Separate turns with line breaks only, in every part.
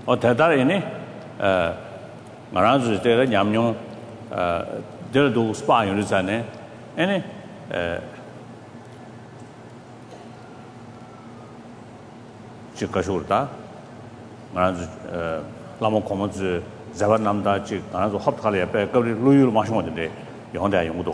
대단히네 말아주 때가 냠뇽 들도 스파 유르잖아요. 아니 지가쇼다 말아주 라모 코모즈 자반남다 지 말아주 합탈에 옆에 거기 루유를 마시는데 영대 용도가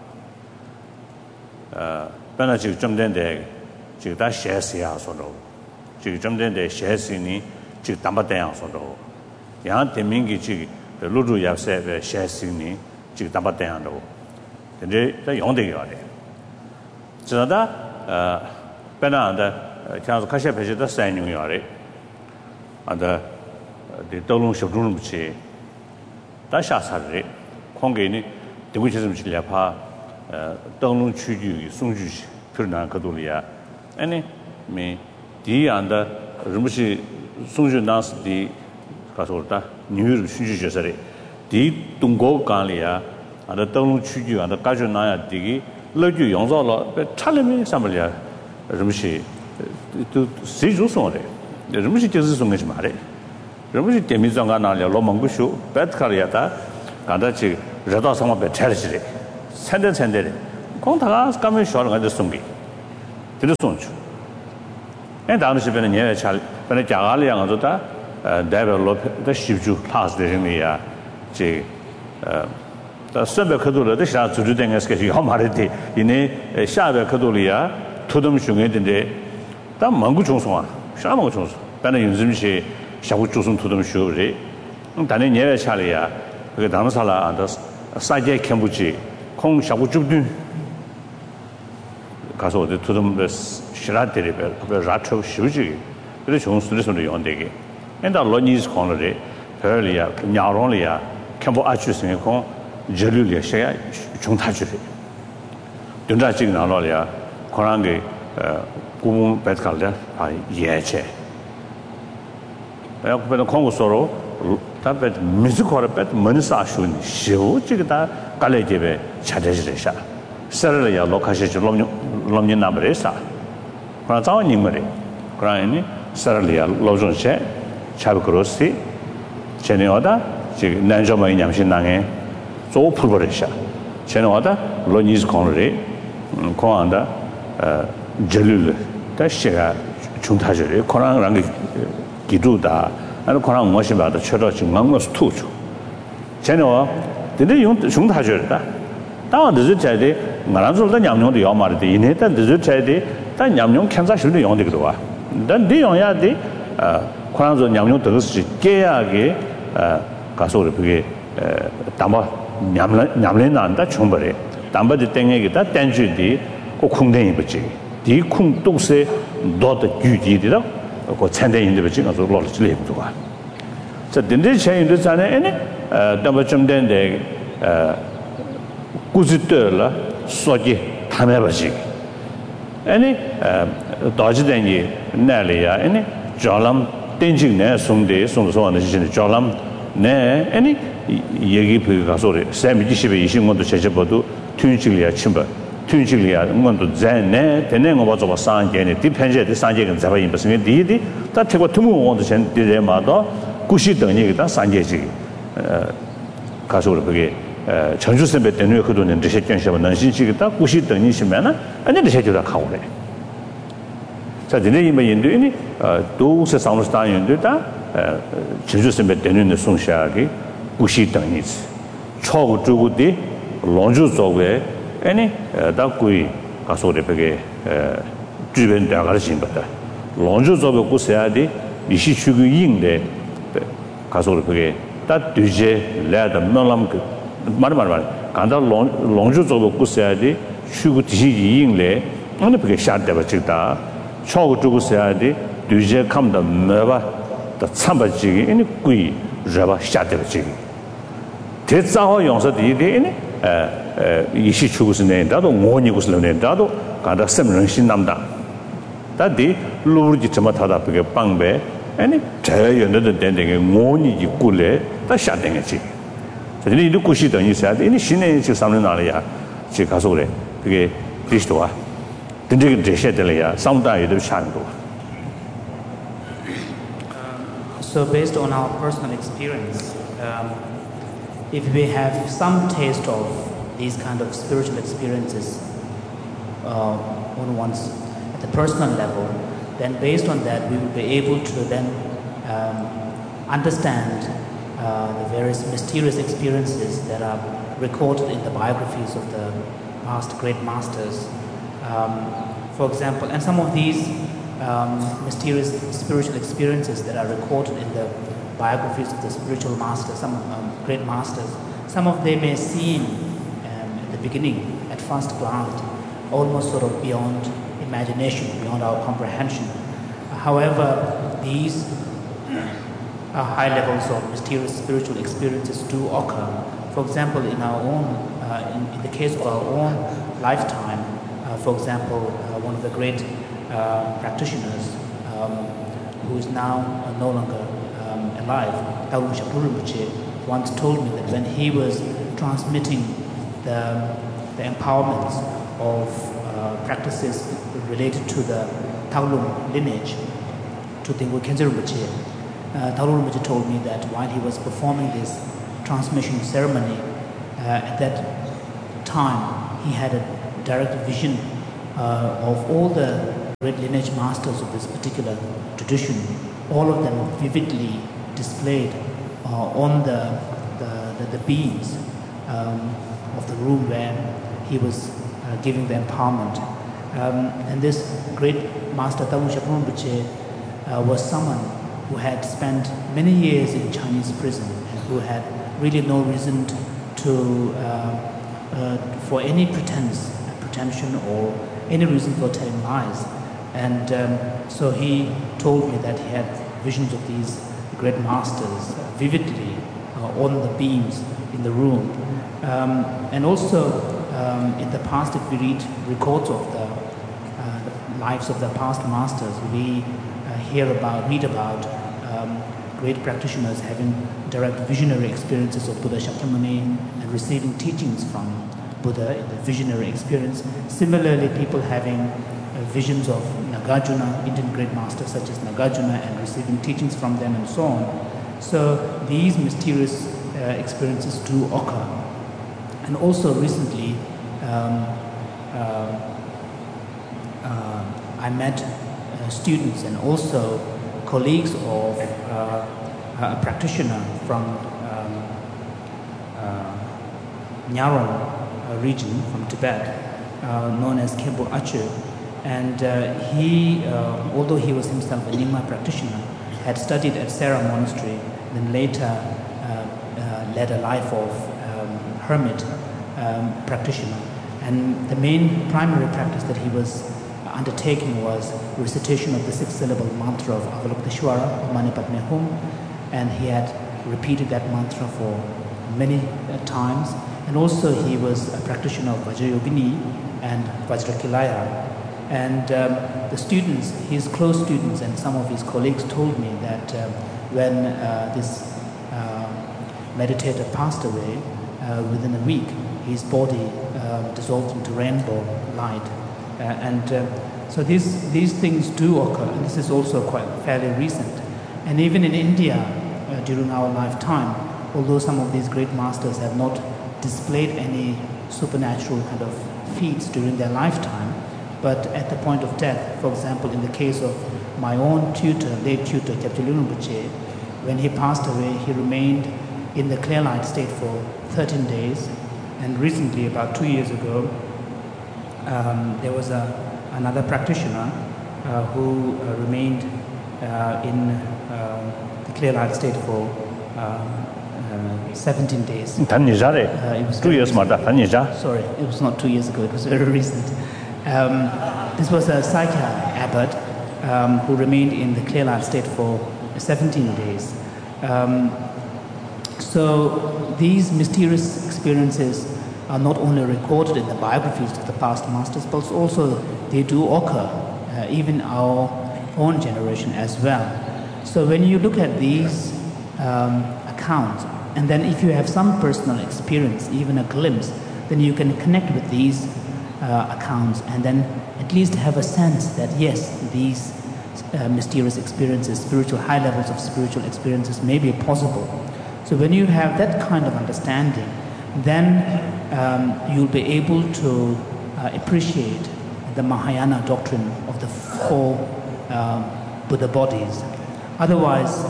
本来就针对的就打写诗呀说的，就针对的写诗呢就打不这样说的，然后对面的就录入也是的写诗呢就打不这样的，但是在用的要的，知道的本来的像是开始拍摄的3年要的，的道路修路不去，打下车的，空给呢对不起什么去来怕。道路区域送去非常可多了呀，哎呢，没第样的，是不是送去那是的，告诉我的，女人送去就是的，第东高干了呀，的道路区域的感觉那样的，老就用上了，差了没什么了，是不是都谁就送的，是不是就是送给什么的，是不是店面上那了老蒙古修，白卡了呀的，刚才去热到什么被拆了起来。천대 공 다가 가면 쇼를 가지고送给 들어送去 에 다른 집에는 얘네 잘 근데 자갈이 양도다 대별로 더 쉽죠 클래스 되는이야 제 선배 커도를 더 주주된 것이 요 말이지 이네 샤베 커도리야 토덤 중에인데 다 망고 중송아 샤망고 중송 반은 윤심시 샤고 중송 토덤 쇼리 단에 얘네 차리야 그 다른 사람 안다 사제 캠부지 콩 샤고 줍든 가서 어디 두듬 시라데리 그 라초 쉬우지 그래 좋은 스트레스로 연대게 엔다 로니스 콘레 별이야 냐론이야 캠보 아추스네 콩 절류리야 셔야 중타주리 된다 지금 나로리야 코란게 구문 배트칼데 아 예체 야 그래도 콩고서로 답에 미스코르 배트 먼사슈니 쇼 지금다 갈래제베 찾아지래샤 서르야 로카시 롬니 나브레사 그러나 자원님들이 그러니 서르야 로존셰 차브크로시 제네오다 지금 난조마이 냠신낭에 조풀버레샤 제네오다 로니즈 콘레 코안다 절룰 다시가 중타절이 코랑랑 기두다 아니 코랑 무엇이 봐도 처로 중앙거 스투죠 제네오 근데 용 중타절다 다만 늦을 때에 말아줄다 냠용도 요 말이데 이내다 늦을 때에 다 냠용 캔사실도 용되기도 와 난 내용야데 코랑조 냠용 더스 깨야게 가서 그게 담아 냠래난다 충분해 담바지 땡에기다 땡주디 꼭 쿵댕이 붙지 디쿵 똑세 너도 규디디다 그 찬대인데 붙지 가서 로르지 레부도 와 자, 딘데 차이도 자네 에네 담바 좀 된데 구지터라 소지 탐해버지 아니 도지된이 날이야 아니 졸람 땡징네 송데 송소하는 시신에 졸람 네 아니 얘기 그 가서래 샘이 집에 20원도 제접어도 튠식이야 침바 튠식이야 뭔도 전에 되는 거 봐서 상계네 디펜제의 상계는 잡아 임버스는 디디 다 태고 투무 원도 전 디레마도 구시 등이다 상계지 가서 그게 전주선배 때문에 그도는 대세견시하고 난신식이다 구시 등이시면은 아니 대세주다 가오래 자 근데 이만 인도니 도우스 상무스탄 인도다 전주선배 때문에 송샤기 구시 등이지 초고 주고디 론주 쪽에 아니 다구이 가서 그게 주변 대가를 진거다 론주 쪽에 구세야디 이시추기 인데 가서 그게 다 뒤제 레다 mell람 말 간다 롱주 쪽에 구세야디 추구 뒤지 인래 어느 그게 샤데 버치다 초고 주고 세야디 뒤제 감다 메바 다 참바지기 이니 구이 저바 샤데 버치기 대자호 용서디 이니 이시 추구스네 나도 모니구스네 나도 간다 셈런신 남다 다디 루르지 점마타다 그게 빵배 아니 자연의 된데게 모니지 꿀래 다 샤댕이지 저들이 이렇게 구시 등이 있어야 돼. 이 신의 지 삼는 날이야. 지 가서 그래. 그게 그리스도와 근데 제시되려야 상당히도 차는 거.
So based on our personal experience, if we have some taste of these kind of spiritual experiences on one's at the personal level, then based on that we will be able to then understand the various mysterious experiences that are recorded in the biographies of the past great masters. For example, and some of these mysterious spiritual experiences that are recorded in the biographies of the spiritual masters, some great masters, some of them may seem at the beginning, at first glance, almost sort of beyond imagination, beyond our comprehension. However, these high levels of mysterious spiritual experiences do occur. For example, in our own, in the case of our own lifetime, for example, one of the great practitioners who is now no longer alive, Tagum Shapur Rinpoche, once told me that when he was transmitting the empowerments of practices related to the Taulung lineage to Tengku Khyentse Rinpoche, Taulung Rinpoche told me that while he was performing this transmission ceremony, at that time he had a direct vision of all the great lineage masters of this particular tradition, all of them vividly displayed on the beams of the room where he was giving the empowerment. And this great master Tagum Shapur Rinpoche was someone who had spent many years in Chinese prison and who had really no reason to for any pretension or any reason for telling lies. And so he told me that he had visions of these great masters vividly on the beams in the room. And also in the past, if we read records of the lives of the past masters, we read about great practitioners having direct visionary experiences of Buddha Shakyamuni and receiving teachings from Buddha in the visionary experience. Similarly, people having visions of Nagarjuna, Indian great masters such as Nagarjuna, and receiving teachings from them and so on. So these mysterious experiences do occur. And also recently, I met students and also colleagues of a practitioner from Nyaron region, from Tibet, known as Khenpo Achu. And he, although he was himself a Nyingma practitioner, had studied at Sera Monastery, then later led a life of hermit practitioner. And the main primary practice that he was undertaking was recitation of the 6-syllable mantra of Avalokiteshvara, Om Mani Padme Hum, and he had repeated that mantra for many times. And also he was a practitioner of Vajrayogini and Vajrakilaya. And the students, his close students and some of his colleagues told me that when this meditator passed away, within a week, his body dissolved into rainbow light. So these things do occur, and this is also quite fairly recent. And even in India, during our lifetime, although some of these great masters have not displayed any supernatural kind of feats during their lifetime, but at the point of death, for example, in the case of my own tutor, late tutor, Kyabje Lungten Rinpoche, when he passed away, he remained in the clear light state for 13 days. And recently, about 2 years ago, there was another practitioner who remained in the clear light state for 17 days.
It was 2 years more.
Sorry, it was not 2 years ago, it was very recent. This was a Sakya abbot who remained in the clear light state for 17 days. So these mysterious experiences are not only recorded in the biographies of the past masters, but also they do occur even our own generation as well. So when you look at these accounts, and then if you have some personal experience, even a glimpse, then you can connect with these accounts and then at least have a sense that yes, these mysterious experiences, high levels of spiritual experiences may be possible. So when you have that kind of understanding, then you'll be able to appreciate the Mahayana doctrine of the four Buddha bodies. Otherwise,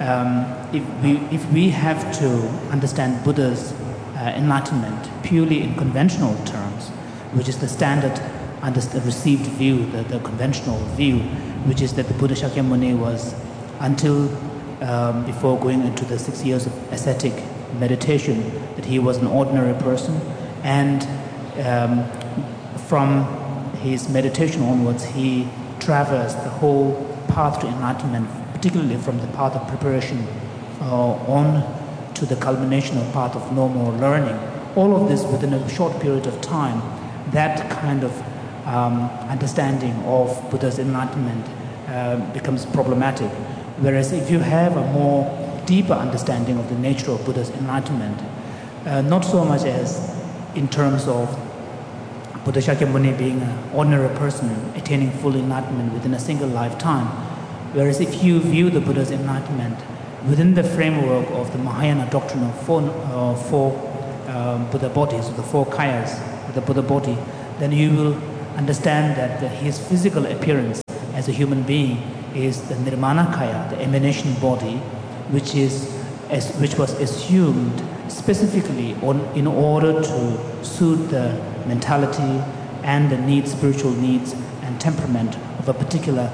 if we have to understand Buddha's enlightenment purely in conventional terms, which is the standard received view, the conventional view, which is that the Buddha Shakyamuni was, until before going into the 6 years of ascetic meditation, that he was an ordinary person, and from his meditation onwards he traversed the whole path to enlightenment, particularly from the path of preparation on to the culmination of path of no more learning. All of this within a short period of time. That kind of understanding of Buddha's enlightenment becomes problematic. Whereas if you have a more deeper understanding of the nature of Buddha's enlightenment, not so much as in terms of Buddha Shakyamuni being an ordinary person attaining full enlightenment within a single lifetime, whereas if you view the Buddha's enlightenment within the framework of the Mahayana doctrine of four Buddha bodies, the four kayas, the Buddha body, then you will understand that his physical appearance as a human being is the Nirmana Kaya, the emanation body, which was assumed specifically in order to suit the mentality and the spiritual needs and temperament of a particular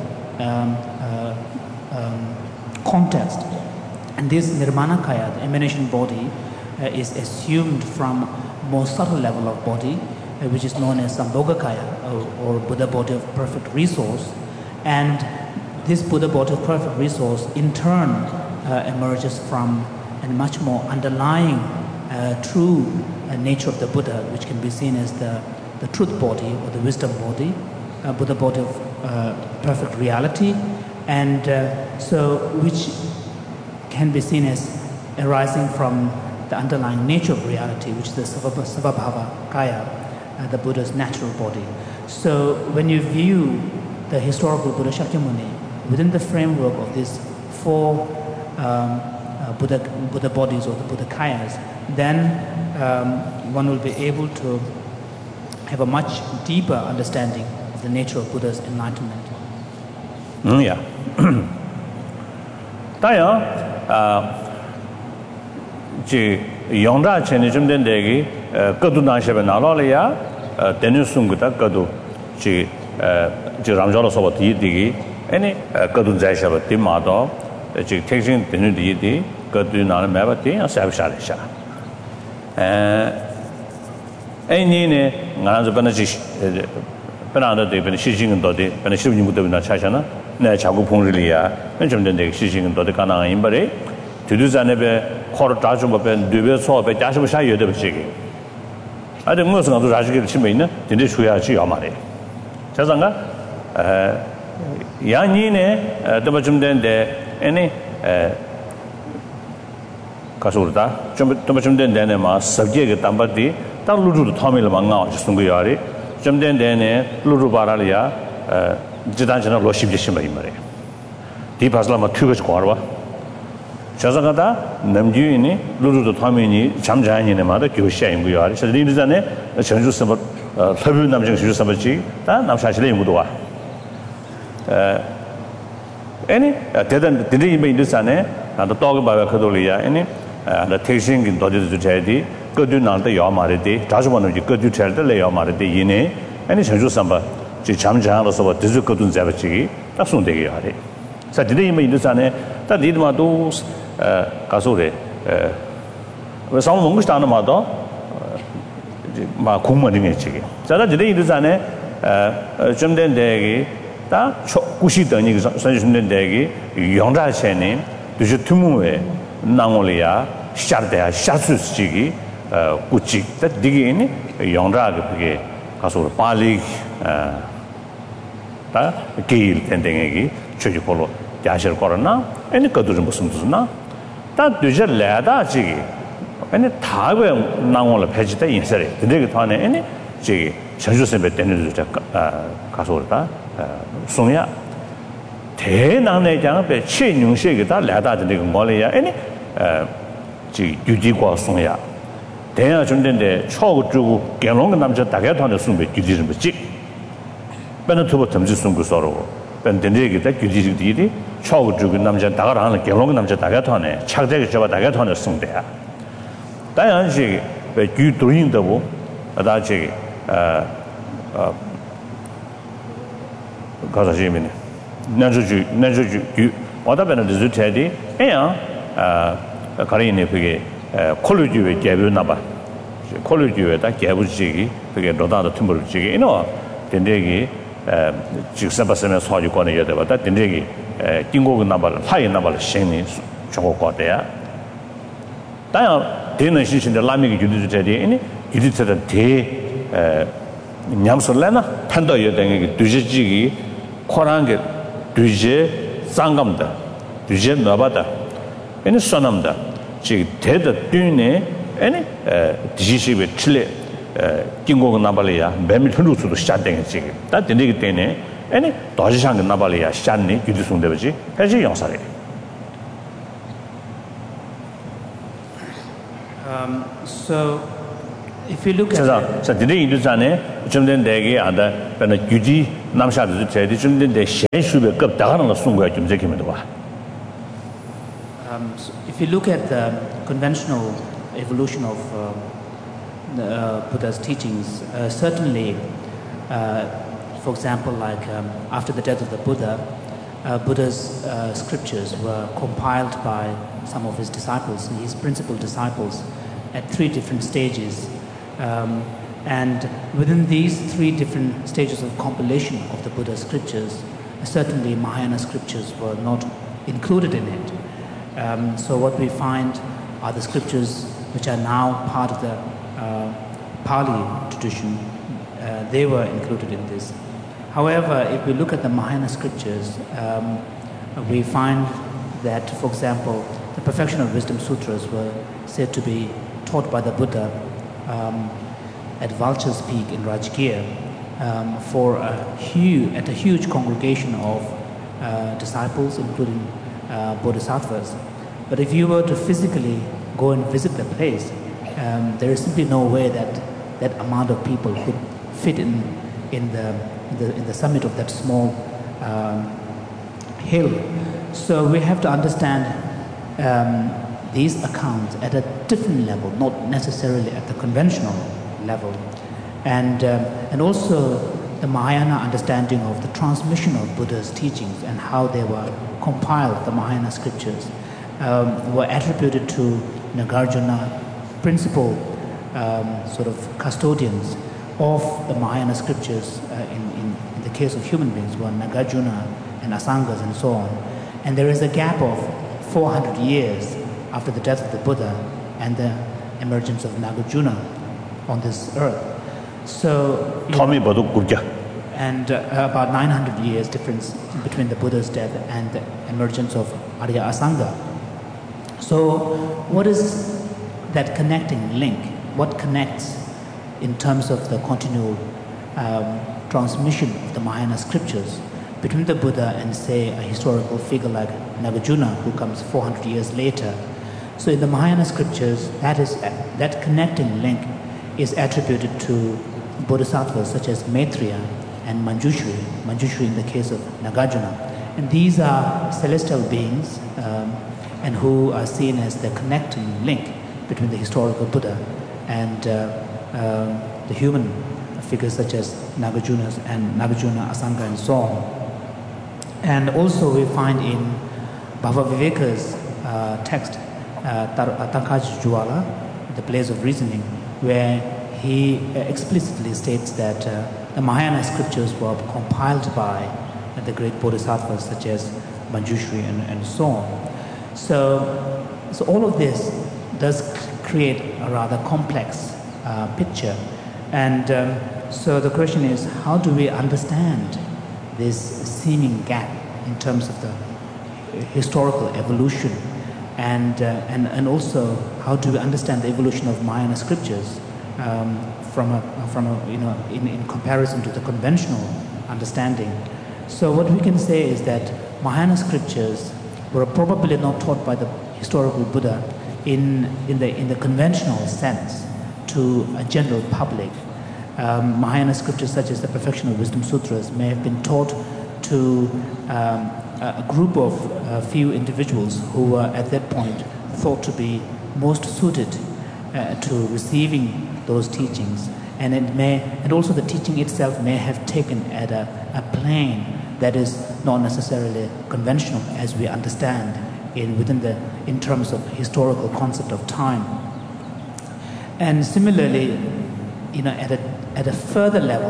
context. And this Nirmana Kaya, the emanation body, is assumed from more subtle level of body, which is known as Sambhogakaya, or Buddha body of perfect resource. And this Buddha body of perfect resource in turn emerges from a much more underlying true nature of the Buddha, which can be seen as the truth body or the wisdom body, Buddha body of perfect reality, and so which can be seen as arising from the underlying nature of reality, which is the Svabhava Kaya, the Buddha's natural body. So when you view the historical Buddha Shakyamuni within the framework of these four Buddha bodies or the Buddha Kayas, then one will be able to have a much deeper understanding of the nature of Buddha's enlightenment.
Yeah. Yongda chene jumden degi kadu nashebe nalolaya denu sunguta kadu ji ramjalo soba digi any kadu zaishaba timado ji taking denu di kadu nana mabati and sabishalisha any ngana banaji penanda de benishing dodi benishing mudabina chashana na chagu pongrilia benjumden degi shishing dodi kana imbare Tuduzanebe, Hortajum, Dube, Jashu Shayo de Chigi. I think most of the Rajik Chimina, the Nishuya Amari. Chazanga Yanine, the Bajum den de any Kasurta, Tomachum den Denema, Sabjeg Tambati, Taludu Tomil Manga, Sunguyari, Jumden Dene, Luru Baralia, Jidanjana Loship Jishimari. Deep Aslama Tubis Quarwa. Chazagada, Namjuini, Lulu Tomini, Chamjani, Mother, Kyusha, we are. So the Nizane, a Chanju Summer, Tabu Namjang Samachi, Namshashli Mudua. Any, didn't be Nizane, and the dog by Kadolia, any, the tasting in Dodges to Jadi, good do not the Yamaridi, Tajwan, good do tell the Lay Yamaridi, Yine, any Chanju Samba, Chamjan or so, Dizukutun Zavachi, that's one day. So today, Nizane, that did Madus. Kasure some Mungustan Mado Makumaning Chigi. So today it is an Jumden Degi, Kushi Dani, Sanjun Degi, Yonda Cheni, Dujutumue, Nangolia, Shardea, Shasus Chigi, Kuchi, that Digini, Yonda Kasur Pali, Gil, Tendegi, Chujipolo, Yashir Corona, and the Kadujum Sumsuna. That Duja Lada Chigi, and the Tawe Nangola Pegita insert, the Digatane, any Chigi, Chanjus and Betten Kasurta, Sonia. 대낭내 장배 최능식이 다 라다는 거 뭐래야 아니 지 유지과 송야 대야 준된데 초고 주고 개롱 남자 다게 돈을 숨배 유지를 뭐지 배는 두번 덤지 숨고 서로 밴드에게 다 유지들이 초고 주고 남자 다가라는 개롱 남자 다게 돈에 착대게 잡아 다게 돈을 숨대야 다양식 배 유도인도 아다지 가자지미네 나주주 어다베는 리즈테디 에야 가리네 그게 콜루지에 개부나봐 콜루지에다 개부지기 그게 로다도 틈벌지기 이노 된대기 직사바스면 소주권에 여대바다 된대기 띵고그 나발 하이 나발 신이 저거 거대야 다양 되는 신신의 라미기 유디제디 이니 유디제다 대 냠솔래나 판도여 등의 두지지기 코란게 두제 상감다 두제 나바다 에니 소남다 지 대다 뒤네 에니 디지시베 칠레 긴고가 나발이야 매밀 흐르수도 시작된 지금 다 되기 때문에 에니 도지상 나발이야 시작네 유디송되지 해지 영사래
so if you look at
자 드네 인도산에 좀된 대게 아다 변의 유지 남샤도 제디 좀된 대 현수배 급 다가는 거 순거야 좀 제기면도 봐.
If you look at the conventional evolution of Buddha's teachings, certainly, for example, like after the death of the Buddha, Buddha's scriptures were compiled by some of his disciples, his principal disciples, at 3 different stages. And within these 3 different stages of compilation of the Buddha's scriptures, certainly Mahayana scriptures were not included in it. So what we find are the scriptures which are now part of the Pali tradition. They were included in this. However, if we look at the Mahayana scriptures, we find that, for example, the Perfection of Wisdom Sutras were said to be taught by the Buddha at Vulture's Peak in Rajgir at a huge congregation of disciples, including bodhisattvas. But if you were to physically go and visit the place, there is simply no way that that amount of people could fit in the summit of that small hill. So we have to understand these accounts at a different level, not necessarily at the conventional level, and also the Mahayana understanding of the transmission of Buddha's teachings and how they were compiled. The Mahayana scriptures were attributed to Nagarjuna, principal sort of custodians of the Mahayana scriptures. In the case of human beings, were Nagarjuna and Asangas and so on. And there is a gap of 400 years after the death of the Buddha and the emergence of Nagarjuna on this earth. So, and about 900 years difference between the Buddha's death and the emergence of Arya Asanga. So what is that connecting link? What connects in terms of the continual transmission of the Mahayana scriptures between the Buddha and, say, a historical figure like Nagarjuna, who comes 400 years later? So in the Mahayana scriptures, that connecting link is attributed to bodhisattvas such as Maitreya and Manjushri in the case of Nagarjuna. And these are celestial beings and who are seen as the connecting link between the historical Buddha and the human figures such as Nagarjuna, Asanga, and so on. And also we find in Bhava Viveka's text, Tankaj Juala, The Place of Reasoning, where he explicitly states that the Mahayana scriptures were compiled by the great bodhisattvas such as Manjushri and so on. So all of this does create a rather complex picture. And so the question is, how do we understand this seeming gap in terms of the historical evolution, and also how do we understand the evolution of Mahayana scriptures in comparison to the conventional understanding? So what we can say is that Mahayana scriptures were probably not taught by the historical Buddha in the conventional sense to a general public. Mahayana scriptures such as the Perfection of Wisdom Sutras may have been taught to a group of few individuals who were at that point thought to be most suited to receiving those teachings, and also the teaching itself may have taken at a plane that is not necessarily conventional as we understand in terms of historical concept of time. And similarly, at a further level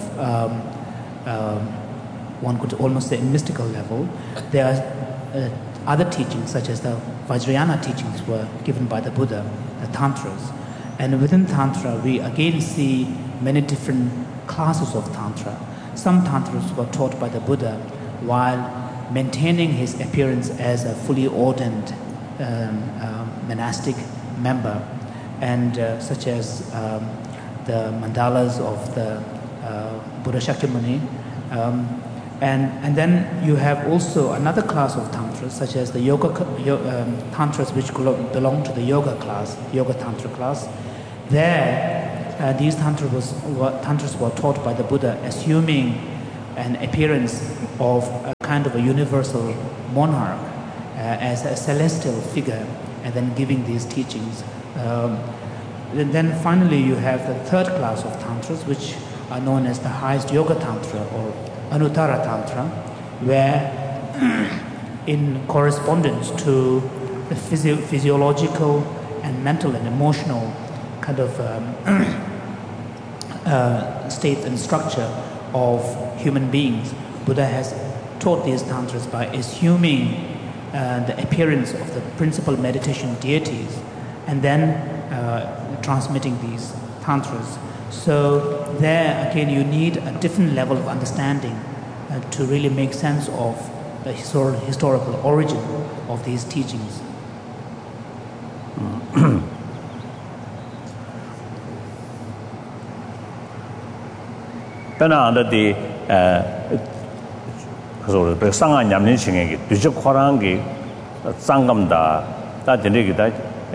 of one could almost say a mystical level, there are other teachings such as the Vajrayana teachings were given by the Buddha, the Tantras. And within Tantra, we again see many different classes of Tantra. Some Tantras were taught by the Buddha while maintaining his appearance as a fully ordained monastic member, and such as the mandalas of the Buddha Shakyamuni. And then you have also another class of tantras, such as the yoga tantras, which belong to the yoga tantra class. There, these tantras were taught by the Buddha, assuming an appearance of a kind of a universal monarch as a celestial figure, and then giving these teachings. Then finally, you have the third class of tantras, which are known as the highest yoga tantra or Anuttara Tantra, where in correspondence to the physiological and mental and emotional kind of state and structure of human beings, Buddha has taught these tantras by assuming the appearance of the principal meditation deities and then transmitting these tantras. So there again you need a different level of understanding to really make sense of the historical origin of these teachings.
Pena under the Sanga Yamni Chinging, Duja Korangi, Sangamda, that the Negita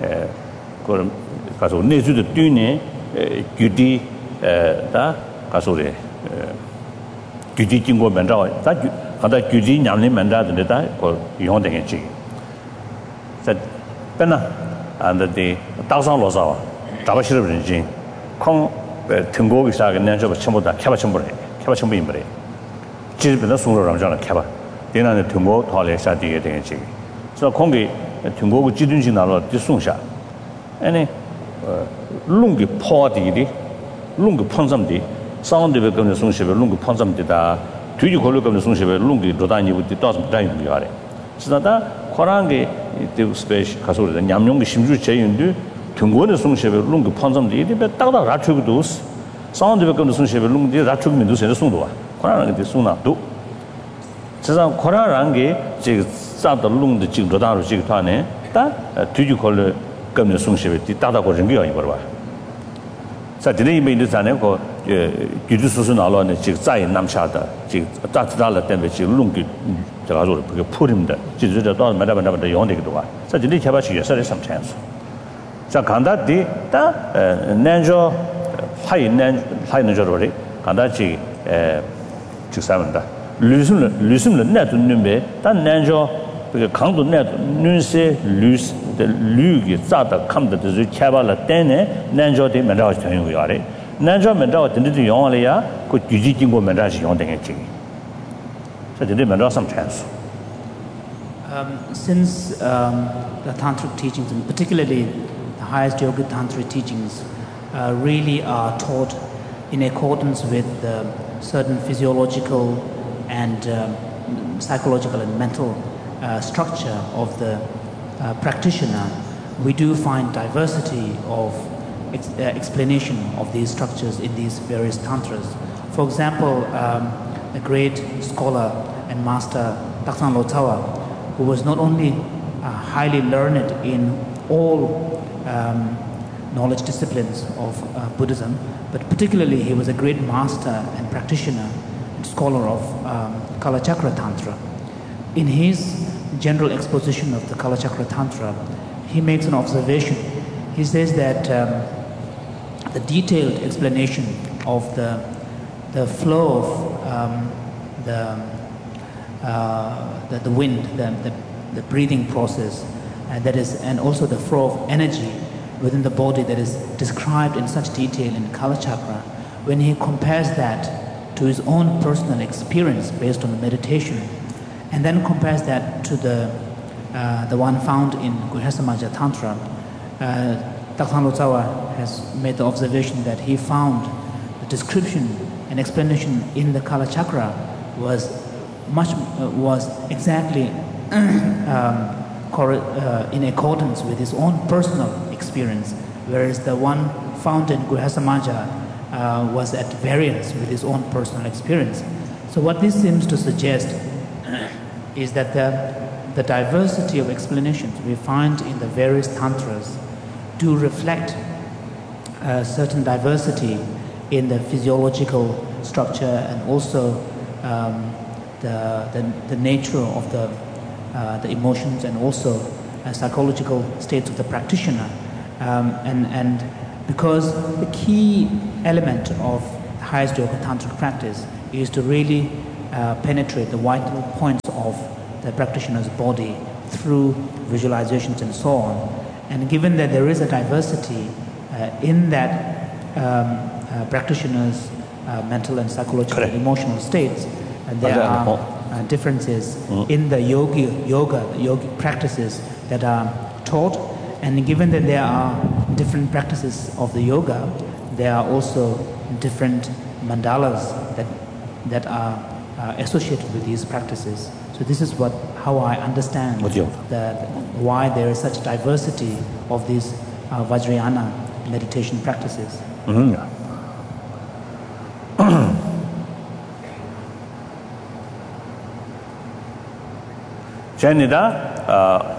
Kaso Nezu the Dune, Gudi, da Kasore, Gudi Jingo Manda, that Gudi Yamni Manda, the Neta, called Yonding Chi. Said Pena under the Thousand Losawa, Tabashir Regime, Kong Tungo is a natural Chamboda, Cabachambri, Chibin Sura Ramjana Caba, then on the Tungo, Tole Sadi Chi. So Kongi, Tungo Jidunjina, Disunsha. Any Lungi Podi, Lungi Ponsamdi, Sound of the Sunship, Lungi Ponsamdida, Tuju Koluk of the Sunship, Lungi Rodani with the dozen dying Yare. So that Korangi, the space Kasur, the Yamyong Shimju Chayundu, Tungo the Sunship, Lungi Ponsamdi, but Tata Ratubus, Sound of the Sunship, Lungi Ratu Mindus and Sundua, Koran the Suna do. So Korangi, Zat the Lung the Jig Rodano Jigtane, that Tuju Kol. Come the Sunship, the Tata Koringia in Borba. Saturday made the Zaneco, Judusun alone, Zai Namshata, Tatala temperature, Lungi, put him there. She's the dog, Madame the Yondic. Saturday Kabashi, some chance. Sakanda de Nanjo, High Nanjo, Kandachi, Chisavanda. Listen the net number, that Nanjo. Count net nunse lose the Lugi Zata come to the Cavala Dene, Nanjo de Mandaj Tanyari. Nanjo Mandaj didn't do Yonia, could you jingle Mandaj Yonding? So they did Mandaj some chance.
Since the Tantric teachings, and particularly the highest yoga Tantric teachings, really are taught in accordance with certain physiological and psychological and mental structure of the practitioner, we do find diversity of explanation of these structures in these various tantras. For example, a great scholar and master Taksan Lotsawa, who was not only highly learned in all knowledge disciplines of Buddhism, but particularly he was a great master and practitioner and scholar of Kalachakra Tantra. in his general exposition of the Kalachakra Tantra, he makes an observation. He says that the detailed explanation of the flow of the wind, the breathing process, that is, and also the flow of energy within the body that is described in such detail in Kalachakra, when he compares that to his own personal experience based on the meditation, and then compares that to the one found in Guhyasamaja Tantra, Dr. Lotsawa has made the observation that he found the description and explanation in the Kalachakra was exactly in accordance with his own personal experience, whereas the one found in Guhyasamaja was at variance with his own personal experience. So what this seems to suggest is that the diversity of explanations we find in the various tantras do reflect a certain diversity in the physiological structure and also the nature of the emotions and also psychological states of the practitioner. And because the key element of the highest yoga tantric practice is to really penetrate the vital points of the practitioner's body through visualizations and so on. And given that there is a diversity in that practitioner's mental and psychological and emotional states, and there are differences in the yogic practices that are taught, and given that there are different practices of the yoga, there are also different mandalas that are associated with these practices. So this is how I understand why there is such diversity of these Vajrayana meditation practices.
Janida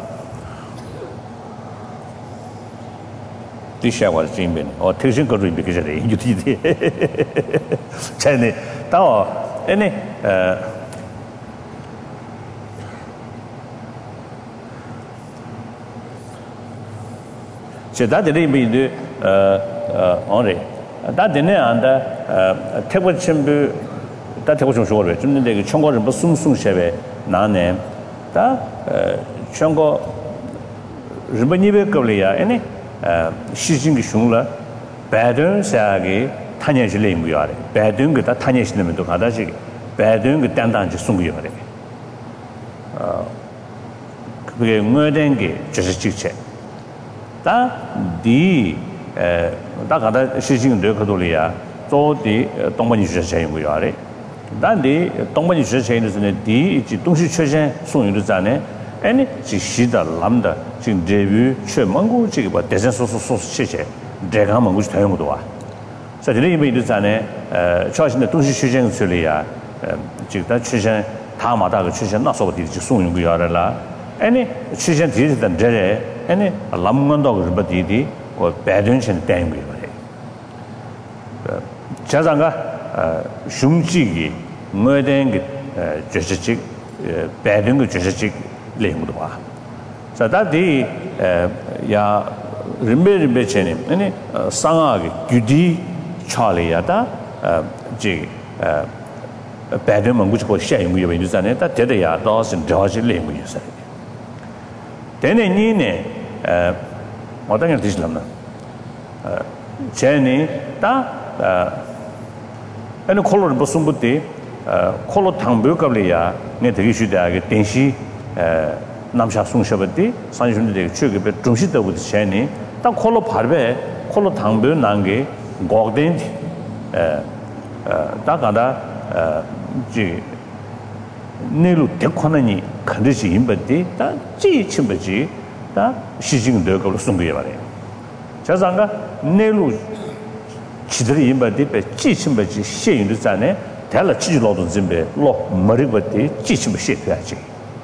Tisha was dreaming or teaching could be because you did Chani Tao any that didn't mean only that didn't and take what chimbu that was sure to the Chongo and Basum Sheve Nane that Chongo Ribanibe Korea any Shijing Shungla Badun Sagi Tanya Jilim we are Badung that Tanya Shim to Hadaji Badung Dandan Sungi Murdengi just a check. That the Dakada Shijing de Cadolia, so the Tomani chain we are. That the Tomani chain is in a D, Tonshi Chechen, soon to Zane, and Shida Lambda, Jing Debu, Chemangu, Chig, but doesn't so Cheche, Dragamangus Tamudoa. So the name is Zane, Charge in the Tonshi Chechen Sulia, Jigda Chechen, Tamada Chechen, not so did soon we are la. Any Chechen did than Jere. Any a lamundog badidi or badunch and tangy. Chazanga Shumchigi, Murding Jessic, Badung Jessic Lemudwa. So that the Ya Rimber Bechenim, any Sangag, Gudi, Charlie Yata, Jig Badum, which was sharing with you, that Tedia, Dawes and George Lame, you say. Then a nine. What I can teach them. Jenny, and a color Bosumbuti, color Tambukalia, net issue that Tenshi, Namsha Sung Shabati, Sanjun de Chug, but Jumshita with Jenny, that color Parve, color Tambu Nangi, Gogdent, Dagada, Nilu Tekonani, Kandishi Imbati, that G Chimbaji. Shijing de Sungari. Chazanga, Nelu Chidri imba dip, Chichimbaji, she in the Zane, tell a Chilod Zimbe, Lo Maribati, Chichim Shipachi.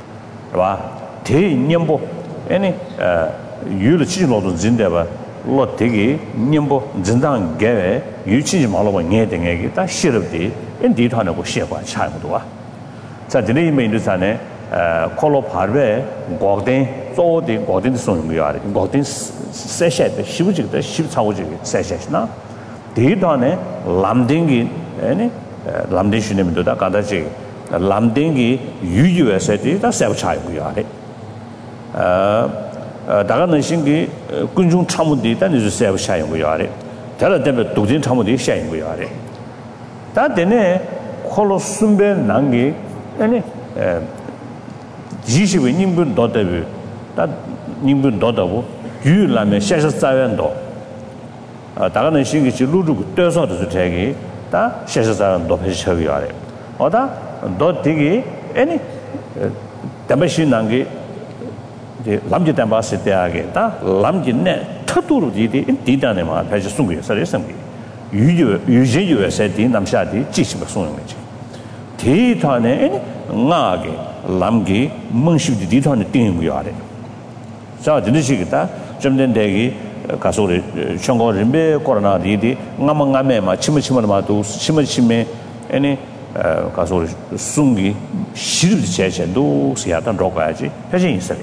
Te Nimbo, any you the Chilod Zindeva, Lo Tigi, Nimbo, Zindan Gave, you change Malawa getting a that shit of the indeed Hanago Shepa Chimdua. Sadly made the Zane, 콜로 파르베 고든 조디 고든 손무야리 고든 세셰데 시부지데 시부차오지 세셰나 데이터네 람딩기 아니 람딩슈네미도다 가다지 람딩기 유유에서디 다 세부차이고야리 다가는 신기 군중 참문디 단지 세부차이고야리 달아되면 독진 참문디 샤이고야리 다데네 콜로 숨베 난기 아니 지시의 님분 도대비 다 님분 도다고 유라면 샤샤사연도 다가는 신기지 루루고 떼서도 되게 다 샤샤사연도 배치하기로 하래 어다 너 되게 아니 담배신 게 이제 남지 담바스 때하게 다 남지네 터도로 디디 디다네 마 배치 숨기 서래성기 유제유에서 디 남샤디 지시가送거지 데이터네 나게 람기 멍십디 디터는 띵이고요. 자, 진짜시겠다. 좀 된대기 가서리 청고림베 코로나 디디 나망가메마 치무치마마도 치무치메 아니 가서리 숭기 시르디 제제도 시야단 로가야지. 해진 있어요.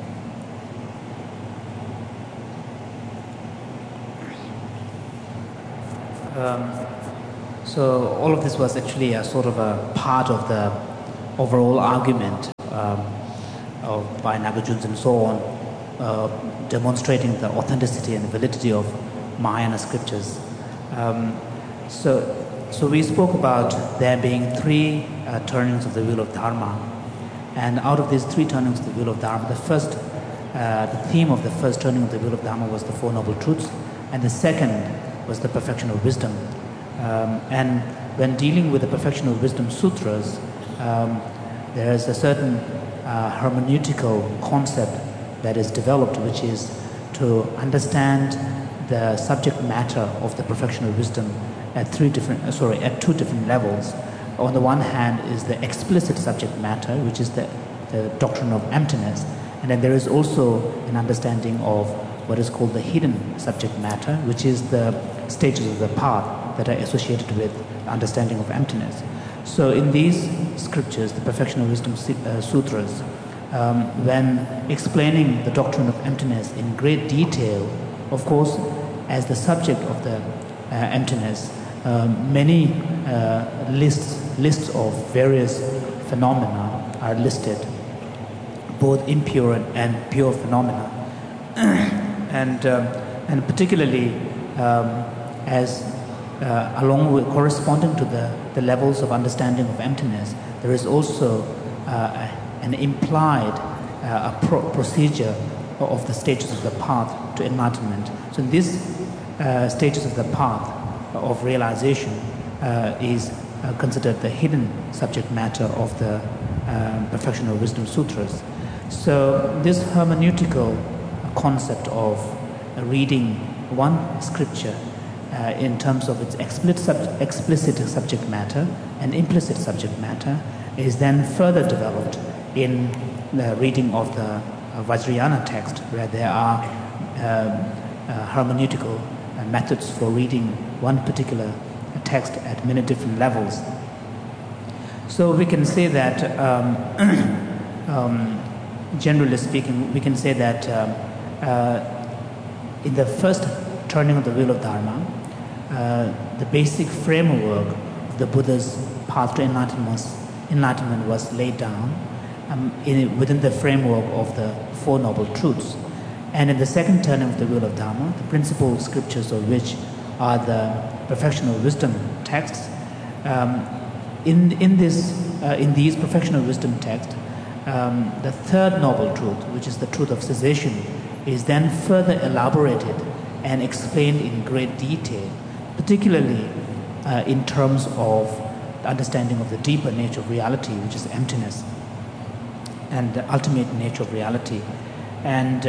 So all of this was actually a sort of a part of the overall argument by Nagarjuna and so on, demonstrating the authenticity and validity of Mahayana scriptures. So we spoke about there being three turnings of the wheel of Dharma, and out of these three turnings of the wheel of Dharma, the theme of the first turning of the wheel of Dharma was the Four Noble Truths, and the second was the perfection of wisdom. And when dealing with the perfection of wisdom sutras, there is a certain hermeneutical concept that is developed, which is to understand the subject matter of the perfection of wisdom at two different levels. On the one hand is the explicit subject matter, which is the doctrine of emptiness, and then there is also an understanding of what is called the hidden subject matter, which is the stages of the path that are associated with understanding of emptiness. So in these scriptures, the Perfection of Wisdom Sutras, when explaining the doctrine of emptiness in great detail, of course, as the subject of the emptiness, many lists of various phenomena are listed, both impure and pure phenomena. And particularly as along with corresponding to the levels of understanding of emptiness, there is also an implied procedure of the stages of the path to enlightenment. So in these stages of the path of realization is considered the hidden subject matter of the Perfection of Wisdom Sutras. So this hermeneutical concept of reading one scripture in terms of its explicit subject matter and implicit subject matter is then further developed in the reading of the Vajrayana text, where there are hermeneutical methods for reading one particular text at many different levels. So we can say that generally speaking, we can say that in the first turning of the wheel of Dharma, the basic framework of the Buddha's path to enlightenment was laid down within the framework of the Four Noble Truths. And in the second turning of the wheel of Dharma, the principal scriptures of which are the Perfection of Wisdom texts, in these Perfection of Wisdom texts, the third noble truth, which is the truth of cessation, is then further elaborated and explained in great detail, particularly in terms of the understanding of the deeper nature of reality, which is emptiness, and the ultimate nature of reality. And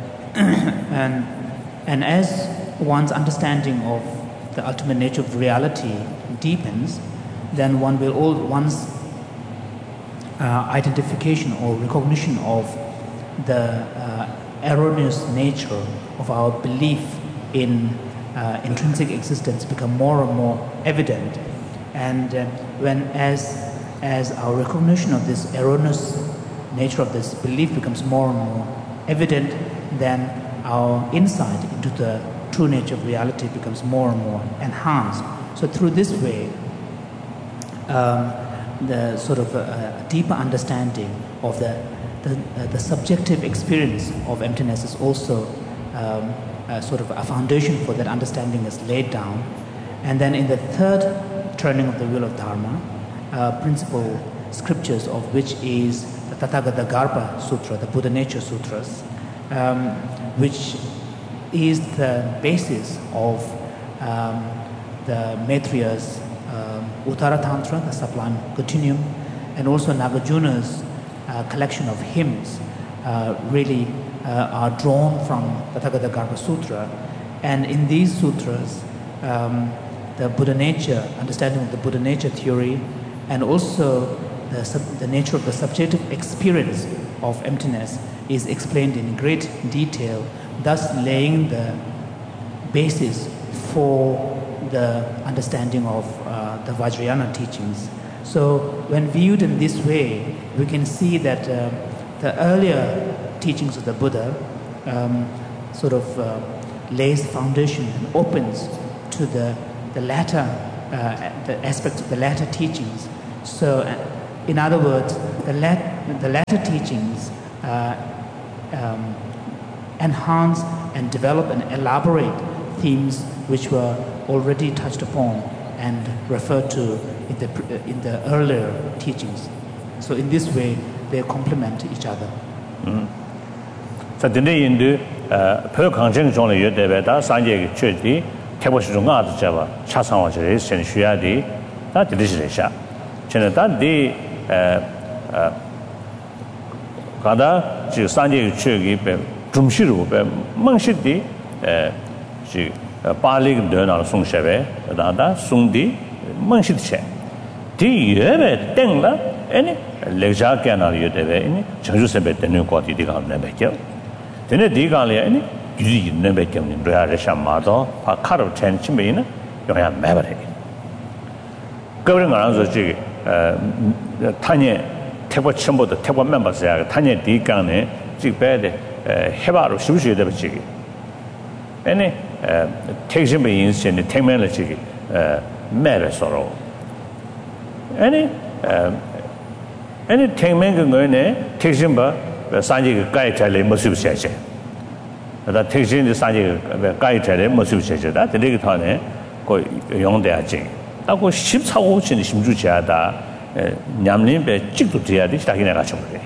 as one's understanding of the ultimate nature of reality deepens, then one's identification or recognition of the erroneous nature of our belief in intrinsic existence become more and more evident. And as our recognition of this erroneous nature of this belief becomes more and more evident, then our insight into the true nature of reality becomes more and more enhanced. So through this way, the sort of a deeper understanding of the subjective experience of emptiness is also sort of a foundation for that understanding is laid down. And then in the third turning of the wheel of Dharma, principal scriptures of which is the Tathagata Garbha Sutra, the Buddha Nature Sutras, which is the basis of the Maitriya's Uttara Tantra, the Sublime Continuum, and also Nagarjuna's collection of hymns really are drawn from the Tathagata Garbha Sutra. And in these sutras, the Buddha nature, understanding of the Buddha nature theory, and also the nature of the subjective experience of emptiness is explained in great detail, thus laying the basis for the understanding of the Vajrayana teachings. So when viewed in this way, we can see that the earlier teachings of the Buddha sort of lays the foundation and opens to the latter the aspects of the latter teachings. So in other words, the latter teachings enhance and develop and elaborate themes which were already touched upon and referred to in the earlier teachings. So in this way, they complement each other.
So today in the per conjunction on the debate, Sanjay Church, Tabushung Art Java, Chasang and Shuadi, that is Risha. That the Gada, Sanjay Church, Jumshiru, Manshiti, she Pali Dona Sung Shave, Dada, Sundi, Manshit. The Yeve Tengla, any Leja Canal Yudeve, any Jerusalem, the new quality Digan Nebekel. Then a Digalia, any you never came in Reshamado, a cut of 10 chimney, you have Maverick. Going around the Tanya Tebo Chimbo, the Tebo members there, Tanya Digane, Jigbed, Hebar of Sushi, the Chigi. Any takes him in the 10 minutes, Mary sorrow. Any 10 men takes him by Sanji Guy Tele Mosu Session. That takes in the Sanji Guy Tele Mosu Session, that the Ligatone go young there. That was ships how in the Shimjuchada, Yamlin, Chikutia, this Takinagachum.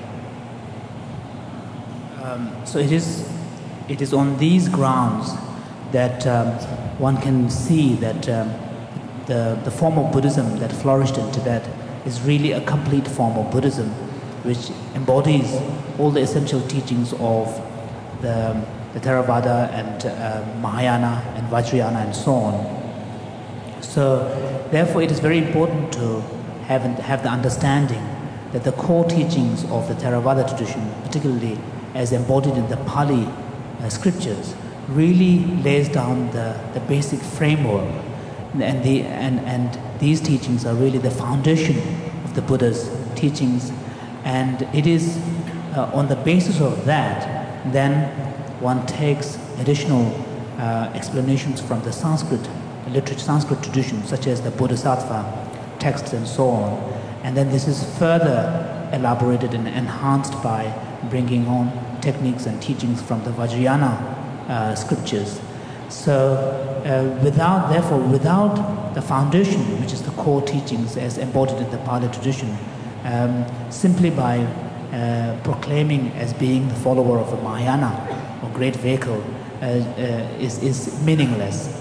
So it is on these grounds that one can see that the form of Buddhism that flourished in Tibet is really a complete form of Buddhism, which embodies all the essential teachings of the Theravada and Mahayana and Vajrayana and so on. So therefore it is very important to have the understanding that the core teachings of the Theravada tradition, particularly as embodied in the Pali scriptures, really lays down the basic framework, and these teachings are really the foundation of the Buddha's teachings, and it is on the basis of that then one takes additional explanations from the Sanskrit literature, Sanskrit tradition, such as the Bodhisattva texts and so on, and then this is further elaborated and enhanced by bringing on techniques and teachings from the Vajrayana scriptures. So without the foundation, which is the core teachings as embodied in the Pali tradition, simply by proclaiming as being the follower of a Mahayana or great vehicle is meaningless.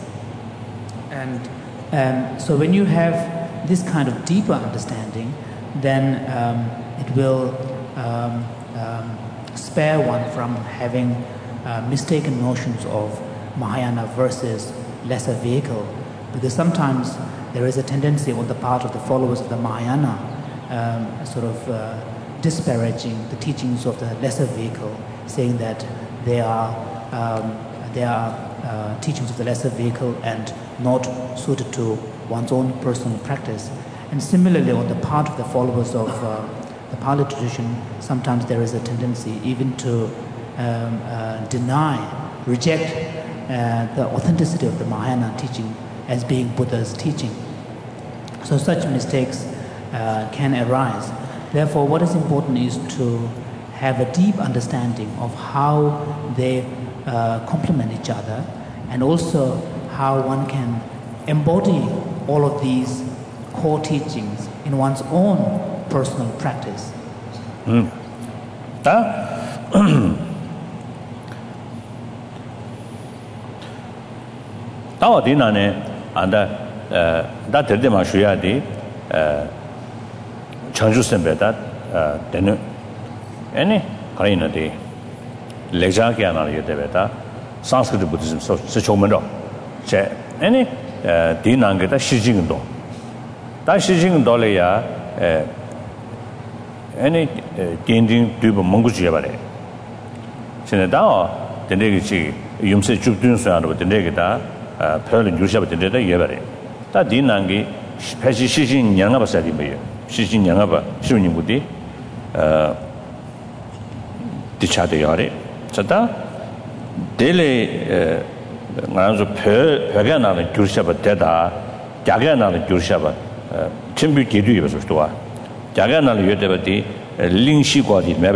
And so when you have this kind of deeper understanding, then it will spare one from having mistaken notions of Mahayana versus lesser vehicle, because sometimes there is a tendency on the part of the followers of the Mahayana sort of disparaging the teachings of the lesser vehicle, saying that they are teachings of the lesser vehicle and not suited to one's own personal practice. And similarly, on the part of the followers of the Pali tradition, sometimes there is a tendency even to reject the authenticity of the Mahayana teaching as being Buddha's teaching. So such mistakes can arise. Therefore, what is important is to have a deep understanding of how they complement each other, and also how one can embody all of these core teachings in one's own personal practice.
Sanskrit Buddhism so chomendo che any dinanga da shijing do da shijing do le ya any dinding dubu monguji bare sine da de ne gi yumse chubdun so ando de ne gi da pearl yusha de ne da ye bare da dinangi peji shijing nyanga ba sa di me shijing nyanga ba shuni budi dicha de yare chada dele ngaranzo pega na는 gyurshaba 대다 jaga na는 gyurshaba chimbi gidu yebso sto wa jaga na는 yedebati lingshi gwadi